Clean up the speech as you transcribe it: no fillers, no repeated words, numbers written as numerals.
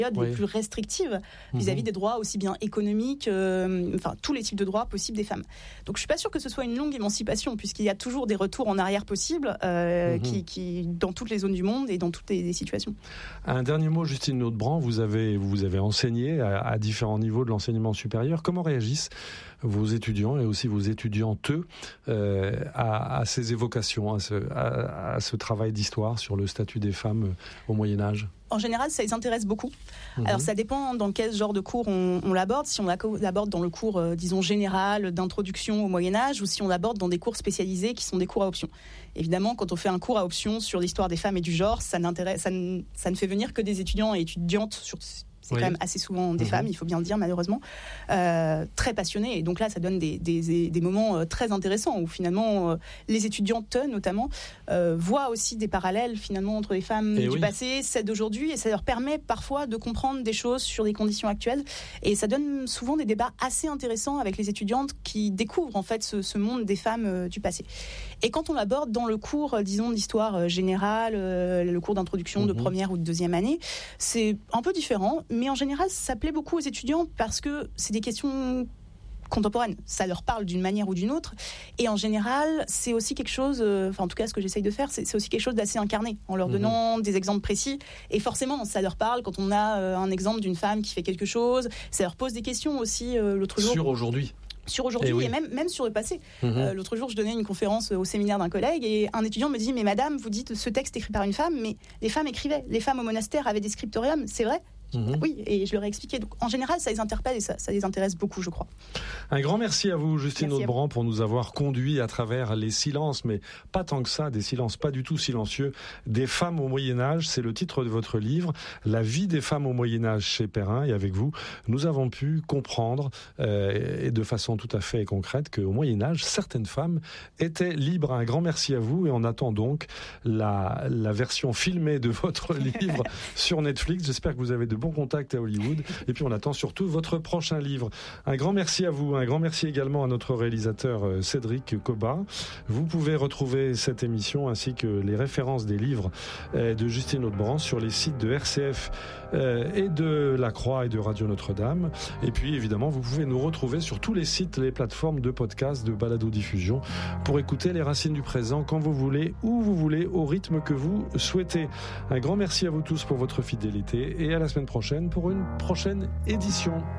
les plus restrictives vis-à-vis des droits aussi bien économiques, tous les types de droits possibles des femmes. Donc je suis pas sûre que ce soit une longue émancipation, puisqu'il y a toujours des retours en arrière possibles qui dans toutes les zones du monde et dans toutes les situations. Un dernier mot, Justine Naudebran, vous avez enseigné à différents niveaux de l'enseignement supérieur. Comment réagissent vos étudiants et aussi vos étudiantes à ces évocations, à ce travail d'histoire sur le statut des femmes au Moyen-Âge ? En général, ça les intéresse beaucoup. Alors, ça dépend dans quel genre de cours on l'aborde. Si on l'aborde dans le cours, disons, général, d'introduction au Moyen-Âge, ou si on l'aborde dans des cours spécialisés qui sont des cours à option. Évidemment, quand on fait un cours à option sur l'histoire des femmes et du genre, ça ne fait venir que des étudiants et étudiantes sur... C'est quand même assez souvent des femmes, il faut bien le dire malheureusement, très passionnées. Et donc là, ça donne des moments très intéressants où finalement les étudiantes notamment voient aussi des parallèles finalement entre les femmes du passé, celles d'aujourd'hui, et ça leur permet parfois de comprendre des choses sur les conditions actuelles. Et ça donne souvent des débats assez intéressants avec les étudiantes qui découvrent en fait ce monde des femmes du passé. Et quand on l'aborde dans le cours, disons, d'histoire générale, le cours d'introduction de première ou de deuxième année, c'est un peu différent. Mais en général, ça plaît beaucoup aux étudiants parce que c'est des questions contemporaines. Ça leur parle d'une manière ou d'une autre. Et en général, c'est aussi quelque chose, en tout cas, ce que j'essaye de faire, c'est aussi quelque chose d'assez incarné, en leur donnant des exemples précis. Et forcément, ça leur parle quand on a un exemple d'une femme qui fait quelque chose. Ça leur pose des questions aussi l'autre jour. Sur aujourd'hui et même sur le passé. L'autre jour, je donnais une conférence au séminaire d'un collègue et un étudiant me dit « Mais madame, vous dites ce texte écrit par une femme, mais les femmes écrivaient. Les femmes au monastère avaient des scriptoriums, c'est vrai ?» Oui, et je leur ai expliqué. Donc, en général, ça les interpelle et ça les intéresse beaucoup, je crois. Un grand merci à vous, Justine Naudebran, pour nous avoir conduits à travers les silences, mais pas tant que ça, des silences pas du tout silencieux, des femmes au Moyen-Âge. C'est le titre de votre livre, La vie des femmes au Moyen-Âge chez Perrin. Et avec vous, nous avons pu comprendre, et de façon tout à fait concrète, qu'au Moyen-Âge, certaines femmes étaient libres. Un grand merci à vous et on attend donc la version filmée de votre livre sur Netflix. J'espère que vous avez de bons contacts à Hollywood. Et puis on attend surtout votre prochain livre. Un grand merci à vous. Un grand merci également à notre réalisateur Cédric Cobat. Vous pouvez retrouver cette émission ainsi que les références des livres de Justine Naudebran sur les sites de RCF et de La Croix et de Radio Notre-Dame. Et puis évidemment, vous pouvez nous retrouver sur tous les sites, les plateformes de podcast, de balado-diffusion pour écouter les racines du présent quand vous voulez, où vous voulez, au rythme que vous souhaitez. Un grand merci à vous tous pour votre fidélité et à la semaine prochaine pour une prochaine édition.